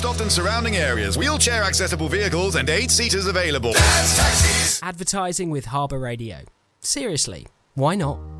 Lowestoft and surrounding areas. Wheelchair accessible vehicles and 8-seaters available. Dad's Taxis. Advertising with Harbour Radio. Seriously, why not?